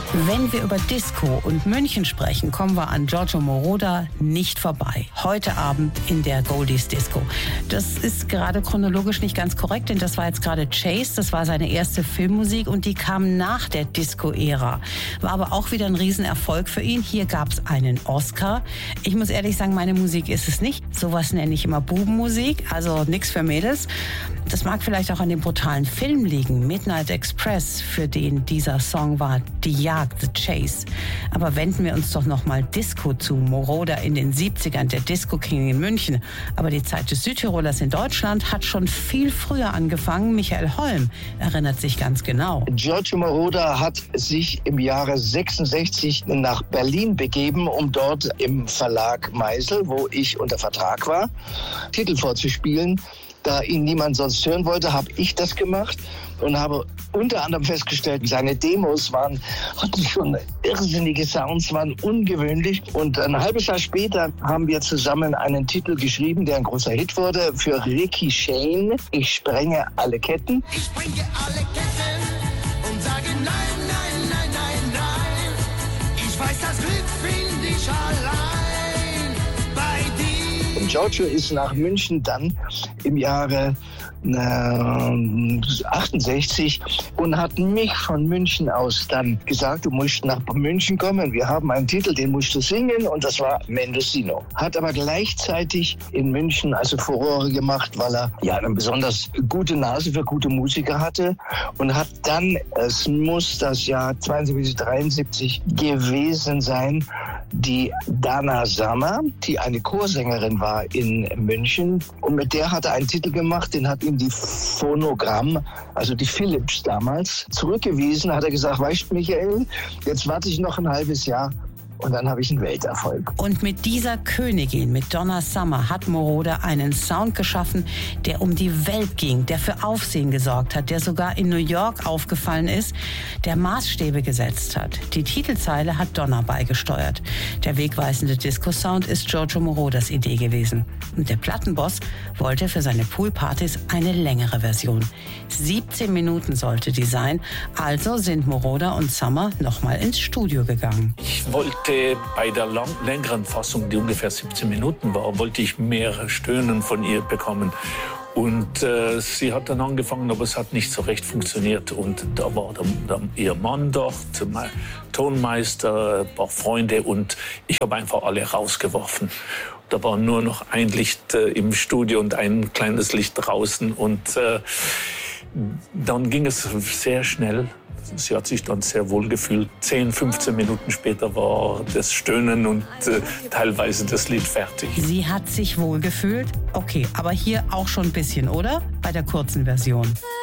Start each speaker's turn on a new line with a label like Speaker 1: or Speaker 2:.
Speaker 1: Wenn wir über Disco und München sprechen, kommen wir an Giorgio Moroder nicht vorbei. Heute Abend in der Goldies Disco. Das ist gerade chronologisch nicht ganz korrekt, denn das war jetzt gerade Chase, das war seine erste Filmmusik und die kam nach der Disco-Ära. War aber auch wieder ein Riesenerfolg für ihn. Hier gab es einen Oscar. Ich muss ehrlich sagen, meine Musik ist es nicht. Sowas nenne ich immer Bubenmusik, also nichts für Mädels. Das mag vielleicht auch an dem brutalen Film liegen, Midnight Express, für den dieser Song war, die Jagd, The Chase. Aber wenden wir uns doch nochmal Disco zu. Moroder in den 70ern, der Disco King in München. Aber die Zeit des Südtirolers in Deutschland hat schon viel früher angefangen. Michael Holm erinnert sich ganz genau.
Speaker 2: Giorgio Moroder hat sich im Jahre 66 nach Berlin begeben, um dort im Verlag Meisel, wo ich unter Vertrag war, Titel vorzuspielen. Da ihn niemand sonst hören wollte, habe ich das gemacht und habe unter anderem festgestellt, seine Demos hatten schon irrsinnige Sounds, waren ungewöhnlich. Und ein halbes Jahr später haben wir zusammen einen Titel geschrieben, der ein großer Hit wurde, für Ricky Shane. Ich sprenge alle Ketten.
Speaker 3: Ich sprenge alle Ketten und sage nein, nein, nein, nein, nein. Ich weiß, das Glück finde ich allein bei dir.
Speaker 2: Und Giorgio ist nach München dann im Jahre 68 und hat mich von München aus dann gesagt, du musst nach München kommen, wir haben einen Titel, den musst du singen, und das war Mendocino. Hat aber gleichzeitig in München also Furore gemacht, weil er ja eine besonders gute Nase für gute Musiker hatte und hat dann, es muss das Jahr 72, 73 gewesen sein, die Dana Summer, die eine Chorsängerin war in München, und mit der hat er einen Titel gemacht, den hat ihm die Phonogramm, also die Philips damals, zurückgewiesen. Hat er gesagt, weißt du, Michael, jetzt warte ich noch ein halbes Jahr und dann habe ich einen Welterfolg.
Speaker 1: Und mit dieser Königin, mit Donna Summer, hat Moroder einen Sound geschaffen, der um die Welt ging, der für Aufsehen gesorgt hat, der sogar in New York aufgefallen ist, der Maßstäbe gesetzt hat. Die Titelzeile hat Donna beigesteuert. Der wegweisende Disco-Sound ist Giorgio Moroders Idee gewesen. Und der Plattenboss wollte für seine Poolpartys eine längere Version. 17 Minuten sollte die sein, also sind Moroder und Summer nochmal ins Studio gegangen.
Speaker 4: Ich wollte bei der längeren Fassung, die ungefähr 17 Minuten war, wollte ich mehr Stöhnen von ihr bekommen. Und sie hat dann angefangen, aber es hat nicht so recht funktioniert. Und da war dann ihr Mann dort, mein Tonmeister, ein paar Freunde, und ich habe einfach alle rausgeworfen. Da war nur noch ein Licht im Studio und ein kleines Licht draußen. Und dann ging es sehr schnell. Sie hat sich dann sehr wohl gefühlt. 10, 15 Minuten später war das Stöhnen und teilweise das Lied fertig.
Speaker 1: Sie hat sich wohl gefühlt? Okay, aber hier auch schon ein bisschen, oder? Bei der kurzen Version.